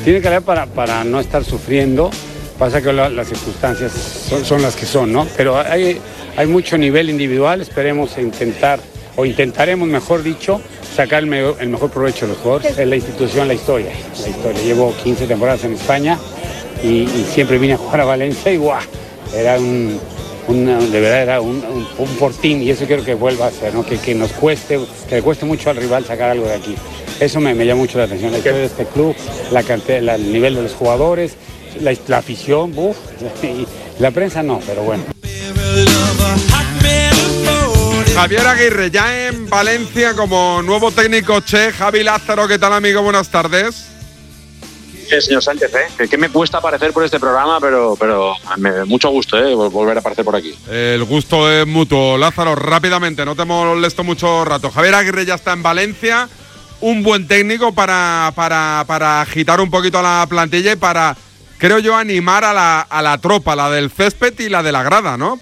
tiene calidad para no estar sufriendo. Pasa que las circunstancias son las que son, ¿no? Pero hay mucho nivel individual, intentaremos, mejor dicho, sacar el mejor provecho de los jugadores. Es la institución, la historia. Llevo 15 temporadas en España y siempre vine a jugar a Valencia y ¡guau! Era de verdad era un fortín, y eso quiero que vuelva a ser, ¿no? Que le cueste mucho al rival sacar algo de aquí. Eso me llama mucho la atención, la historia de este club, el nivel de los jugadores, la afición, y la prensa no, pero bueno. Javier Aguirre, ya en Valencia como nuevo técnico Che. Javi Lázaro, ¿qué tal, amigo? Buenas tardes. Señor Sánchez, que me cuesta aparecer por este programa, pero mucho gusto volver a aparecer por aquí. El gusto es mutuo. Lázaro, rápidamente, no te molesto mucho rato. Javier Aguirre ya está en Valencia, un buen técnico para agitar un poquito a la plantilla y para, creo yo, animar a la tropa, la del césped y la de la grada, ¿no?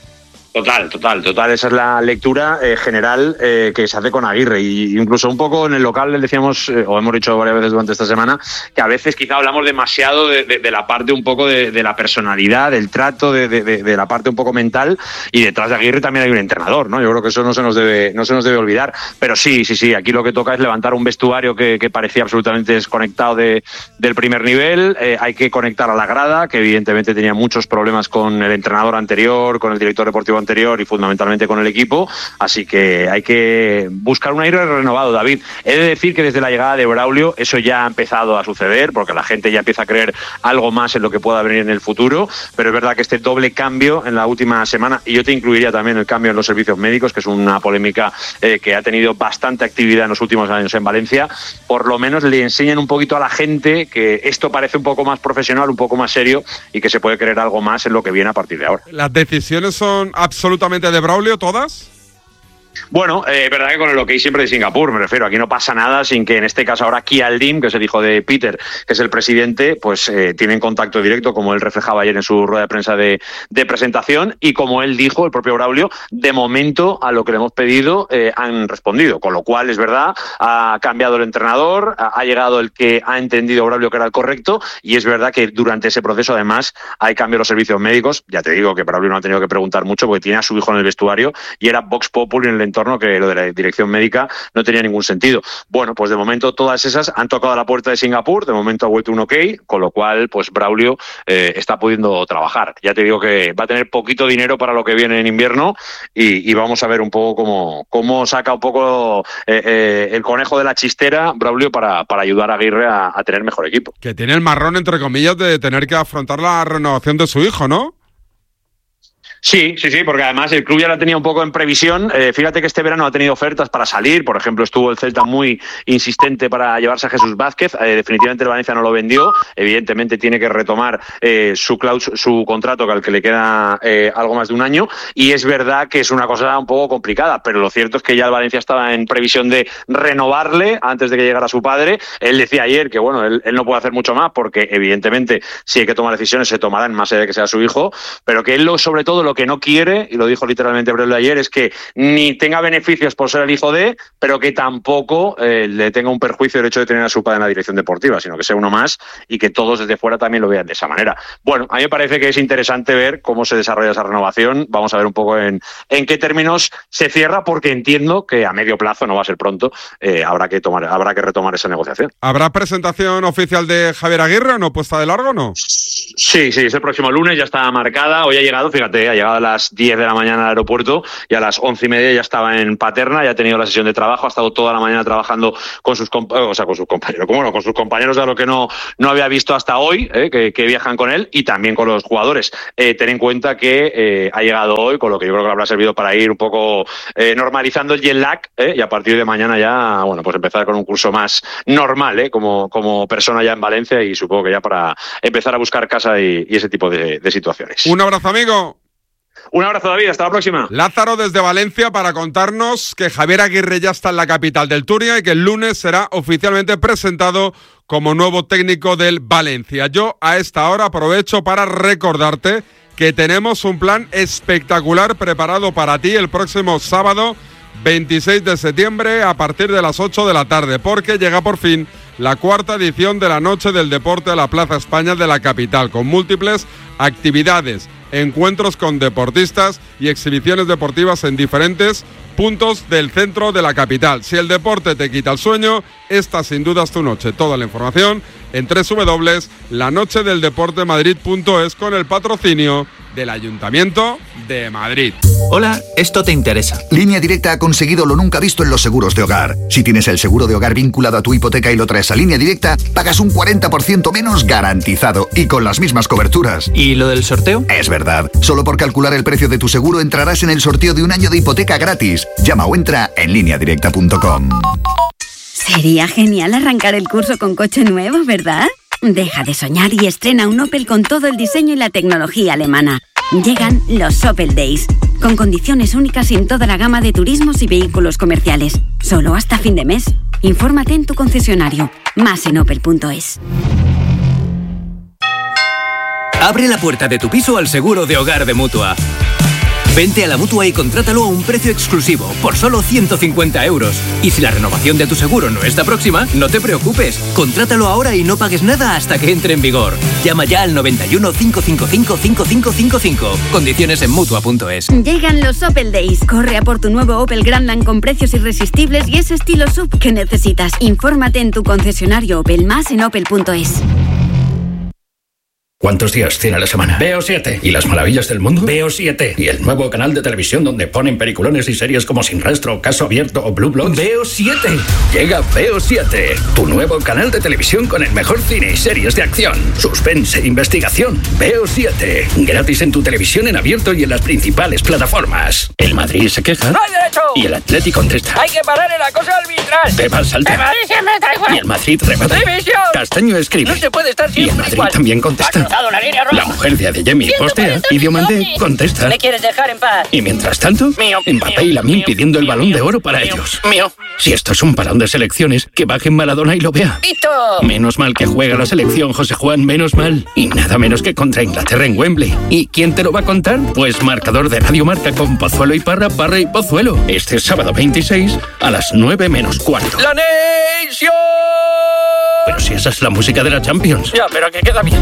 Total. Esa es la lectura general que se hace con Aguirre. Y incluso un poco en el local le decíamos, o hemos dicho varias veces durante esta semana, que a veces quizá hablamos demasiado de la parte un poco de la personalidad, del trato, de la parte un poco mental, y detrás de Aguirre también hay un entrenador, ¿no? Yo creo que eso no se nos debe olvidar. Pero sí, aquí lo que toca es levantar un vestuario que parecía absolutamente desconectado del primer nivel. Hay que conectar a la grada, que evidentemente tenía muchos problemas con el entrenador anterior, con el director deportivo anterior y fundamentalmente con el equipo, así que hay que buscar un aire renovado, David. He de decir que desde la llegada de Braulio eso ya ha empezado a suceder, porque la gente ya empieza a creer algo más en lo que pueda venir en el futuro, pero es verdad que este doble cambio en la última semana, y yo te incluiría también el cambio en los servicios médicos, que es una polémica que ha tenido bastante actividad en los últimos años en Valencia, por lo menos le enseñan un poquito a la gente que esto parece un poco más profesional, un poco más serio, y que se puede creer algo más en lo que viene a partir de ahora. ¿Las decisiones son absolutamente de Braulio todas? Bueno, es verdad que con el ok siempre de Singapur, me refiero, aquí no pasa nada sin que en este caso ahora Kia Aldim, que es el hijo de Peter, que es el presidente, pues tienen contacto directo, como él reflejaba ayer en su rueda de prensa de presentación, y como él dijo, el propio Braulio, de momento a lo que le hemos pedido han respondido, con lo cual es verdad, ha cambiado el entrenador, ha llegado el que ha entendido Braulio que era el correcto, y es verdad que durante ese proceso además hay cambio en los servicios médicos. Ya te digo que Braulio no ha tenido que preguntar mucho porque tiene a su hijo en el vestuario y era Vox Populi en el entorno, que lo de la dirección médica no tenía ningún sentido. Bueno, pues de momento todas esas han tocado a la puerta de Singapur, de momento ha vuelto un ok, con lo cual pues Braulio está pudiendo trabajar. Ya te digo que va a tener poquito dinero para lo que viene en invierno y vamos a ver un poco cómo saca un poco el conejo de la chistera Braulio para ayudar a Aguirre a tener mejor equipo. Que tiene el marrón, entre comillas, de tener que afrontar la renovación de su hijo, ¿no? Sí, porque además el club ya la tenía un poco en previsión. Fíjate que este verano ha tenido ofertas para salir. Por ejemplo, estuvo el Celta muy insistente para llevarse a Jesús Vázquez. Definitivamente el Valencia no lo vendió. Evidentemente tiene que retomar su contrato, que al que le queda algo más de un año. Y es verdad que es una cosa un poco complicada, pero lo cierto es que ya el Valencia estaba en previsión de renovarle antes de que llegara su padre. Él decía ayer que bueno, él no puede hacer mucho más porque evidentemente si hay que tomar decisiones se tomarán más allá de que sea su hijo, pero que él sobre todo lo que no quiere, y lo dijo literalmente Braulio ayer, es que ni tenga beneficios por ser el hijo de, pero que tampoco le tenga un perjuicio el hecho de tener a su padre en la dirección deportiva, sino que sea uno más y que todos desde fuera también lo vean de esa manera. Bueno, a mí me parece que es interesante ver cómo se desarrolla esa renovación. Vamos a ver un poco en qué términos se cierra, porque entiendo que a medio plazo, no va a ser pronto, habrá que retomar esa negociación. ¿Habrá presentación oficial de Javier Aguirre o no, puesta de largo o no? Sí, es el próximo lunes, ya está marcada. Hoy ha llegado, fíjate, ha llegado a las 10 de la mañana al aeropuerto y a las 11:30 ya estaba en Paterna, ya ha tenido la sesión de trabajo, ha estado toda la mañana trabajando con sus compañeros, con sus compañeros de lo que no había visto hasta hoy, que viajan con él, y también con los jugadores. Ten en cuenta que ha llegado hoy, con lo que yo creo que le habrá servido para ir un poco normalizando el jet lag, y a partir de mañana ya, bueno, pues empezar con un curso más normal, como persona ya en Valencia, y supongo que ya para empezar a buscar casa y ese tipo de situaciones. Un abrazo, amigo. Un abrazo, David, hasta la próxima. Lázaro desde Valencia para contarnos que Javier Aguirre ya está en la capital del Turia y que el lunes será oficialmente presentado como nuevo técnico del Valencia. Yo a esta hora aprovecho para recordarte que tenemos un plan espectacular preparado para ti el próximo sábado 26 de septiembre a partir de las 8 de la tarde, porque llega por fin la cuarta edición de la Noche del Deporte de la Plaza España de la capital, con múltiples actividades, encuentros con deportistas y exhibiciones deportivas en diferentes puntos del centro de la capital. Si el deporte te quita el sueño, esta sin duda es tu noche. Toda la información en www.lanochedeldeportemadrid.es con el patrocinio del Ayuntamiento de Madrid. Hola, esto te interesa. Línea Directa ha conseguido lo nunca visto en los seguros de hogar. Si tienes el seguro de hogar vinculado a tu hipoteca y lo traes a Línea Directa, pagas un 40% menos garantizado y con las mismas coberturas. ¿Y lo del sorteo? Es verdad. Solo por calcular el precio de tu seguro entrarás en el sorteo de un año de hipoteca gratis. Llama o entra en lineadirecta.com. Sería genial arrancar el curso con coche nuevo, ¿verdad? Deja de soñar y estrena un Opel con todo el diseño y la tecnología alemana. Llegan los Opel Days, con condiciones únicas en toda la gama de turismos y vehículos comerciales. Solo hasta fin de mes. Infórmate en tu concesionario. Más en opel.es. Abre la puerta de tu piso al seguro de hogar de Mutua. Vente a la Mutua y contrátalo a un precio exclusivo, por solo 150 euros. Y si la renovación de tu seguro no está próxima, no te preocupes. Contrátalo ahora y no pagues nada hasta que entre en vigor. Llama ya al 91 555 5555. Condiciones en Mutua.es. Llegan los Opel Days. Corre a por tu nuevo Opel Grandland con precios irresistibles y ese estilo SUV que necesitas. Infórmate en tu concesionario Opel, más en opel.es. ¿Cuántos días tiene la semana? Veo 7. ¿Y las maravillas del mundo? Veo 7. ¿Y el nuevo canal de televisión donde ponen peliculones y series como Sin Rastro, Caso Abierto o Blue Bloods? Veo 7. Llega Veo 7, tu nuevo canal de televisión con el mejor cine y series de acción, suspense e investigación. Veo 7. Gratis en tu televisión en abierto y en las principales plataformas. El Madrid se queja. ¡No hay derecho! Y el Atlético contesta. ¡Hay que parar el acoso arbitral! Pepa salta. ¡El Madrid siempre está igual! Y el Madrid remata. ¡División! Castaño escribe. No se puede estar Y siempre el Madrid igual. también contesta. La línea roja. La mujer de Adeyemi postea y Diomandé contesta. ¿Me quieres dejar en paz? Y mientras tanto, Mío. Mbappé y Lamine pidiendo el Balón de Oro para ellos. Mío. Si esto es un parón de selecciones, que bajen Maradona y lo vea. ¡Listo! Menos mal que juega la selección, José Juan, menos mal. Y nada menos que contra Inglaterra en Wembley. ¿Y quién te lo va a contar? Pues marcador de Radio Marca con Pozuelo y Parra, Parra y Pozuelo. Este sábado 26 a las 9 menos cuarto. ¡La Nation! Pero si esa es la música de la Champions. Ya, pero que queda bien.